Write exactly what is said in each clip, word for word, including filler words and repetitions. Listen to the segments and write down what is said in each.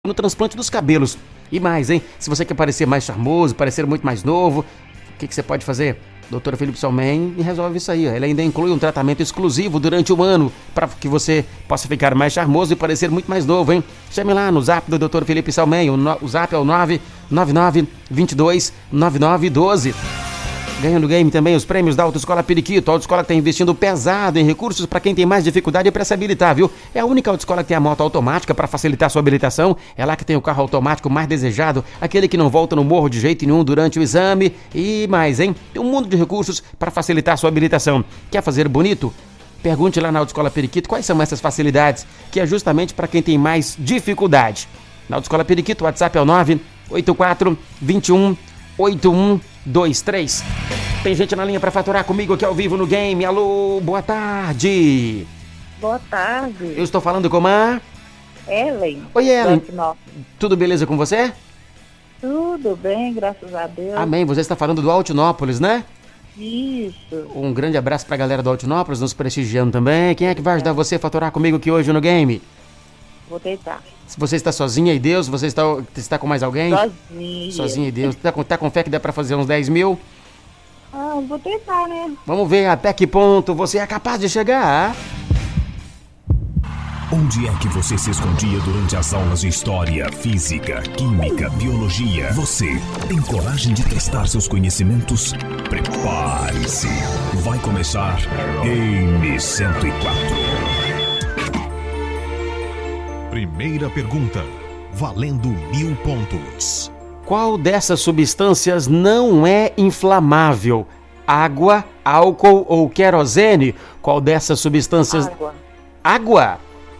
no transplante dos cabelos. E mais, hein? Se você quer parecer mais charmoso, parecer muito mais novo, o que, que você pode fazer? doutor Felipe Salmen resolve isso aí. Ó. Ele ainda inclui um tratamento exclusivo durante um ano para que você possa ficar mais charmoso e parecer muito mais novo, hein? Chame lá no zap do doutor Felipe Salmen. O, no, o zap é o nove nove nove, dois dois, nove nove um dois. Ganha no game também os prêmios da Autoescola Periquito. A Autoescola está investindo pesado em recursos para quem tem mais dificuldade para se habilitar, viu? É a única autoescola que tem a moto automática para facilitar sua habilitação. É lá que tem o carro automático mais desejado, aquele que não volta no morro de jeito nenhum durante o exame. E mais, hein? Tem um mundo de recursos para facilitar sua habilitação. Quer fazer bonito? Pergunte lá na Autoescola Periquito quais são essas facilidades, que é justamente para quem tem mais dificuldade. Na Autoescola Periquito, o WhatsApp é o nove oito quatro, dois um, oito um dois três. Tem gente na linha para faturar comigo aqui ao vivo no game. Alô, boa tarde. Boa tarde. Eu estou falando com a Ellen. Oi, Ellen. Tudo beleza com você? Tudo bem, graças a Deus. Amém. Você está falando do Altinópolis, né? Isso. Um grande abraço para a galera do Altinópolis, nos prestigiando também. Quem é que vai ajudar você a faturar comigo aqui hoje no game? Vou tentar. Se você está sozinha e Deus, você está, está com mais alguém? Sozinha. Sozinha e Deus. Tá com, tá com fé que dá para fazer uns dez mil? Ah, vou tentar, né? Vamos ver até que ponto você é capaz de chegar. Onde é que você se escondia durante as aulas de História, Física, Química, Biologia? Você tem coragem de testar seus conhecimentos? Prepare-se. Vai começar Game cento e quatro. Primeira pergunta, valendo mil pontos. Qual dessas substâncias não é inflamável? Água, álcool ou querosene? Qual dessas substâncias... Água. Água?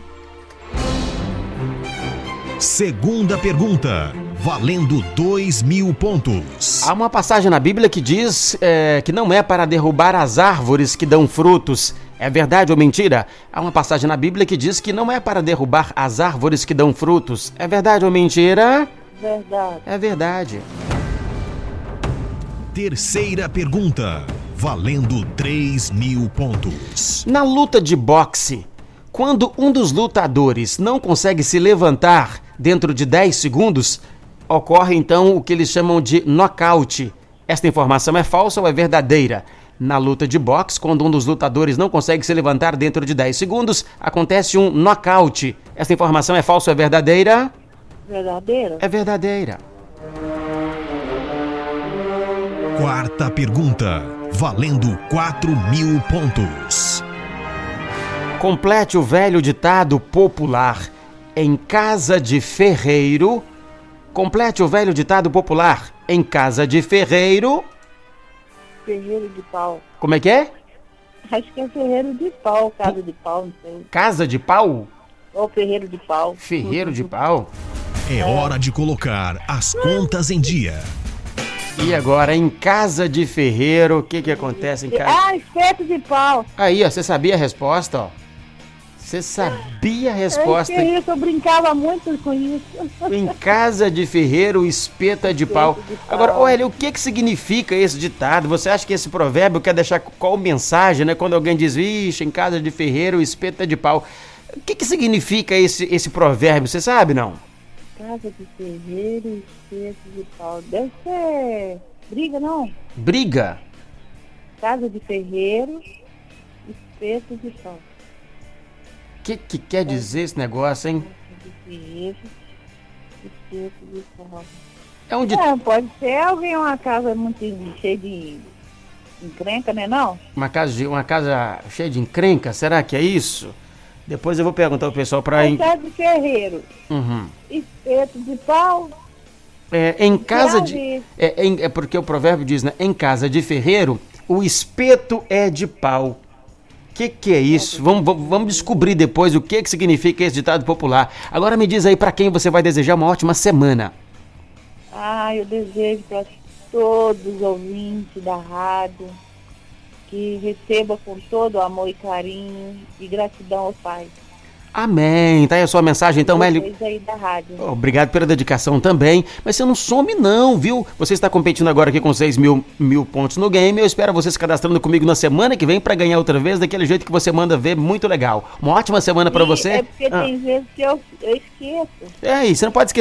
Segunda pergunta, valendo dois mil pontos. Há uma passagem na Bíblia que diz é, que não é para derrubar as árvores que dão frutos. É verdade ou mentira? Há uma passagem na Bíblia que diz que não é para derrubar as árvores que dão frutos. É verdade ou mentira? Verdade. É verdade. Terceira pergunta, valendo três mil pontos. Na luta de boxe, quando um dos lutadores não consegue se levantar dentro de dez segundos, ocorre então o que eles chamam de nocaute. Esta informação é falsa ou é verdadeira? Na luta de boxe, quando um dos lutadores não consegue se levantar dentro de dez segundos, acontece um nocaute. Esta informação é falsa ou é verdadeira? Verdadeira. É verdadeira. Quarta pergunta, valendo quatro mil pontos. Complete o velho ditado popular. Em casa de ferreiro. Complete o velho ditado popular. Em casa de ferreiro. Ferreiro de pau. Como é que é? Acho que é ferreiro de pau, casa de pau, não sei. Casa de pau? Ou ferreiro de pau. Ferreiro de pau? É hora de colocar as contas em dia. E agora, em casa de ferreiro, o que que acontece em casa? Ah, espeto de pau. Aí, ó, você sabia a resposta, ó. Você sabia a resposta. É que isso, eu brincava muito com isso. Em casa de ferreiro, espeta de pau. de pau. Agora, olha, o que que significa esse ditado? Você acha que esse provérbio quer deixar qual mensagem, né? Quando alguém diz, ixi, em casa de ferreiro, espeta de pau. O que que significa esse, esse provérbio? Você sabe, não? Casa de ferreiro, espeto de pau. Deve ser briga, não? Briga? Casa de ferreiro, espeto de pau. O que que quer dizer esse negócio, hein? Casa de ferreiro, espeto de pau. É um ditado. É, pode ser alguém, uma casa muito cheia de encrenca, né, não? Uma casa, de, uma casa cheia de encrenca, será que é isso? Depois eu vou perguntar ao pessoal para... É casa de ferreiro, Uhum. espeto de pau. É, em casa de... ver. É, em- é porque o provérbio diz, né? Em casa de ferreiro, o espeto é de pau. O que que é isso? Vamos, vamos, vamos descobrir depois o que que significa esse ditado popular. Agora me diz aí para quem você vai desejar uma ótima semana. Ah, eu desejo para todos os ouvintes da rádio que receba com todo o amor e carinho e gratidão ao Pai. Amém. Tá aí a sua mensagem, então, Hélio. Vocês aí da rádio. Obrigado pela dedicação também. Mas você não some não, viu? Você está competindo agora aqui com seis mil, mil pontos no game. Eu espero você se cadastrando comigo na semana que vem para ganhar outra vez, daquele jeito que você manda ver. Muito legal. Uma ótima semana para Sim, você. É porque Ah. tem vezes que eu, eu esqueço. É isso, você não pode esquecer.